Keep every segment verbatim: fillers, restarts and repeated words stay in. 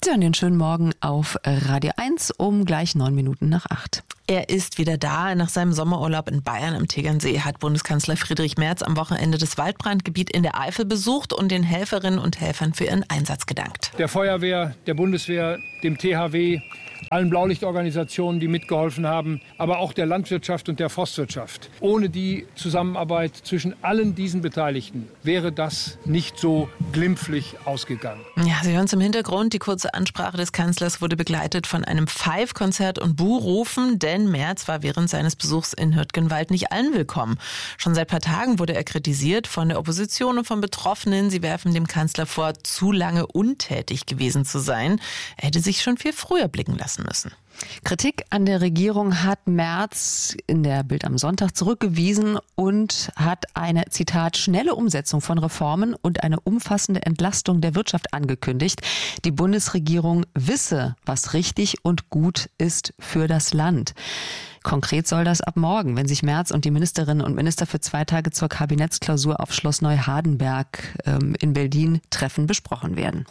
Sie hören den schönen Morgen auf Radio eins um gleich neun Minuten nach acht. Er ist wieder da. Nach seinem Sommerurlaub in Bayern am Tegernsee hat Bundeskanzler Friedrich Merz am Wochenende das Waldbrandgebiet in der Eifel besucht und den Helferinnen und Helfern für ihren Einsatz gedankt. Der Feuerwehr, der Bundeswehr, dem T H W, allen Blaulichtorganisationen, die mitgeholfen haben, aber auch der Landwirtschaft und der Forstwirtschaft. Ohne die Zusammenarbeit zwischen allen diesen Beteiligten wäre das nicht so glimpflich ausgegangen. Ja, Sie hören es im Hintergrund. Die kurze Ansprache des Kanzlers wurde begleitet von einem Pfeifkonzert und Buhrufen, denn Merz war während seines Besuchs in Hürtgenwald nicht allen willkommen. Schon seit ein paar Tagen wurde er kritisiert von der Opposition und von Betroffenen. Sie werfen dem Kanzler vor, zu lange untätig gewesen zu sein. Er hätte sich schon viel früher blicken lassen müssen. Kritik an der Regierung hat Merz in der Bild am Sonntag zurückgewiesen und hat eine, Zitat, schnelle Umsetzung von Reformen und eine umfassende Entlastung der Wirtschaft angekündigt. Die Bundesregierung wisse, was richtig und gut ist für das Land. Konkret soll das ab morgen, wenn sich Merz und die Ministerinnen und Minister für zwei Tage zur Kabinettsklausur auf Schloss Neuhardenberg ähm, in Berlin treffen, besprochen werden.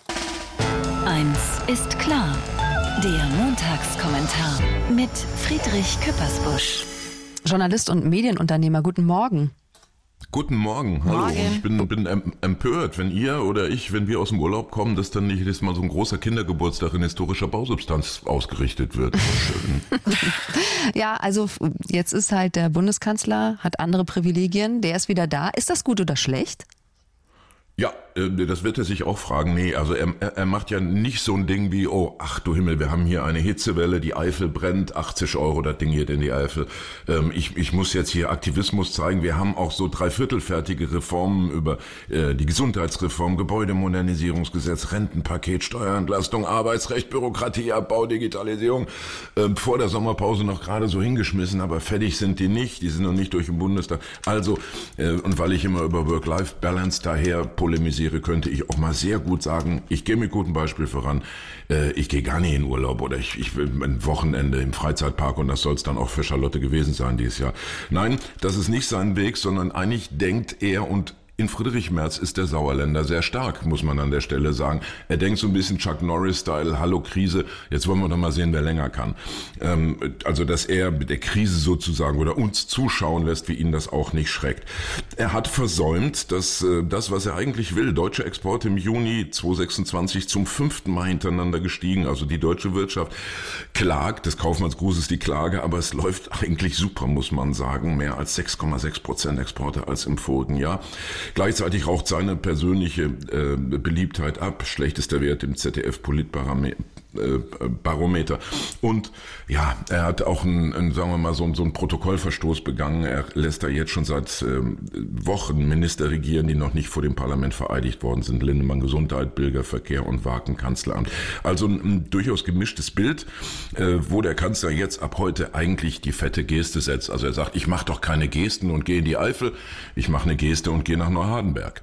Eins ist klar. Der Montagskommentar mit Friedrich Küppersbusch. Journalist und Medienunternehmer, guten Morgen. Guten Morgen, hallo. Morgen. Ich bin, bin empört, wenn ihr oder ich, wenn wir aus dem Urlaub kommen, dass dann nicht jedes Mal so ein großer Kindergeburtstag in historischer Bausubstanz ausgerichtet wird. Schön. Ja, also jetzt ist halt der Bundeskanzler, hat andere Privilegien, der ist wieder da. Ist das gut oder schlecht? Ja, das wird er sich auch fragen. Nee, also er, er macht ja nicht so ein Ding wie, oh, ach du Himmel, wir haben hier eine Hitzewelle, die Eifel brennt, achtzig Euro das Ding hier in die Eifel. Ähm, ich, ich muss jetzt hier Aktivismus zeigen. Wir haben auch so dreiviertelfertige Reformen über äh, die Gesundheitsreform, Gebäudemodernisierungsgesetz, Rentenpaket, Steuerentlastung, Arbeitsrecht, Bürokratieabbau, Digitalisierung. Ähm, vor der Sommerpause noch gerade so hingeschmissen, aber fertig sind die nicht. Die sind noch nicht durch den Bundestag. Also, äh, und weil ich immer über Work-Life-Balance daher polemisiere, könnte ich auch mal sehr gut sagen, ich gehe mit gutem Beispiel voran, äh, ich gehe gar nicht in Urlaub oder ich, ich will ein Wochenende im Freizeitpark und das soll es dann auch für Charlotte gewesen sein dieses Jahr. Nein, das ist nicht sein Weg, sondern eigentlich denkt er und in Friedrich Merz ist der Sauerländer sehr stark, muss man an der Stelle sagen. Er denkt so ein bisschen Chuck Norris-Style, hallo Krise, jetzt wollen wir doch mal sehen, wer länger kann. Ähm, also, dass er mit der Krise sozusagen oder uns zuschauen lässt, wie ihn das auch nicht schreckt. Er hat versäumt, dass äh, das, was er eigentlich will, deutsche Exporte im Juni zweitausendsechsundzwanzig zum fünften Mal hintereinander gestiegen. Also die deutsche Wirtschaft klagt, des Kaufmannsgrußes ist die Klage, aber es läuft eigentlich super, muss man sagen. Mehr als sechs Komma sechs Prozent Exporte als im vorigen Jahr. Gleichzeitig raucht seine persönliche äh, Beliebtheit ab, schlechtester Wert im Z D F-Politbarometer. Barometer. Und ja, er hat auch einen, einen sagen wir mal, so, so einen Protokollverstoß begangen. Er lässt da jetzt schon seit ähm, Wochen Minister regieren, die noch nicht vor dem Parlament vereidigt worden sind. Lindemann Gesundheit, Bürgerverkehr und Waken Kanzleramt. Also ein, ein durchaus gemischtes Bild, äh, wo der Kanzler jetzt ab heute eigentlich die fette Geste setzt. Also er sagt, ich mache doch keine Gesten und gehe in die Eifel, ich mache eine Geste und gehe nach Neuhardenberg.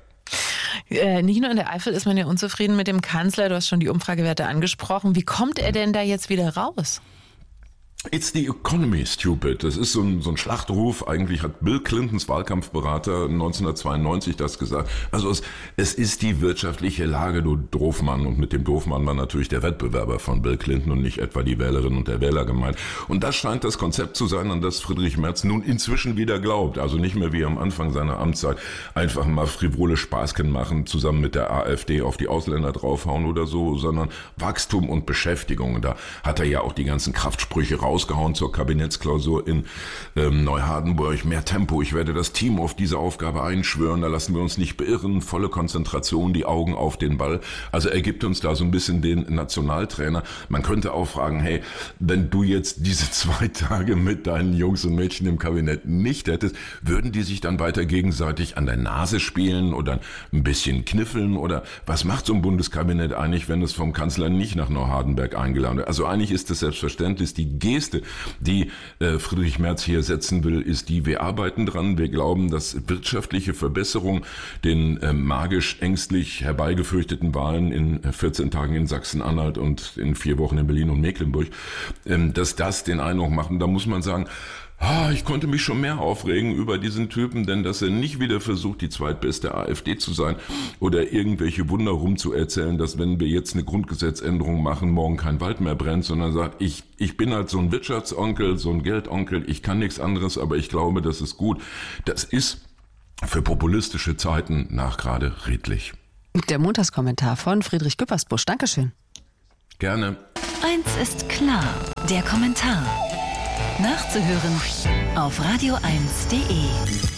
Äh, nicht nur in der Eifel ist man ja unzufrieden mit dem Kanzler, du hast schon die Umfragewerte angesprochen. Wie kommt er denn da jetzt wieder raus? It's the economy, stupid. Das ist so ein, so ein Schlachtruf. Eigentlich hat Bill Clintons Wahlkampfberater neunzehnhundertzweiundneunzig das gesagt. Also es, es ist die wirtschaftliche Lage, du Doofmann. Und mit dem Doofmann war natürlich der Wettbewerber von Bill Clinton und nicht etwa die Wählerinnen und der Wähler gemeint. Und das scheint das Konzept zu sein, an das Friedrich Merz nun inzwischen wieder glaubt. Also nicht mehr wie am Anfang seiner Amtszeit einfach mal frivole Spaßken machen, zusammen mit der AfD auf die Ausländer draufhauen oder so, sondern Wachstum und Beschäftigung. Und da hat er ja auch die ganzen Kraftsprüche raus rausgehauen zur Kabinettsklausur in ähm, Neuhardenburg. Mehr Tempo, ich werde das Team auf diese Aufgabe einschwören, da lassen wir uns nicht beirren, volle Konzentration, die Augen auf den Ball. Also er gibt uns da so ein bisschen den Nationaltrainer. Man könnte auch fragen, hey, wenn du jetzt diese zwei Tage mit deinen Jungs und Mädchen im Kabinett nicht hättest, würden die sich dann weiter gegenseitig an der Nase spielen oder ein bisschen kniffeln oder was macht so ein Bundeskabinett eigentlich, wenn es vom Kanzler nicht nach Neuhardenberg eingeladen wird? Also eigentlich ist es selbstverständlich, die Geste, die äh, Friedrich Merz hier setzen will, ist die, wir arbeiten dran, wir glauben, dass wirtschaftliche Verbesserung den äh, magisch ängstlich herbeigefürchteten Wahlen in vierzehn Tagen in Sachsen-Anhalt und in vier Wochen in Berlin und Mecklenburg, ähm, dass das den Eindruck macht. Und da muss man sagen, Ah, ich konnte mich schon mehr aufregen über diesen Typen, denn dass er nicht wieder versucht, die zweitbeste AfD zu sein oder irgendwelche Wunder rumzuerzählen, dass wenn wir jetzt eine Grundgesetzänderung machen, morgen kein Wald mehr brennt, sondern sagt, ich, ich bin halt so ein Wirtschaftsonkel, so ein Geldonkel, ich kann nichts anderes, aber ich glaube, das ist gut. Das ist für populistische Zeiten nachgerade redlich. Der Montagskommentar von Friedrich Küppersbusch. Dankeschön. Gerne. Eins ist klar, der Kommentar. Nachzuhören auf radio eins punkt de.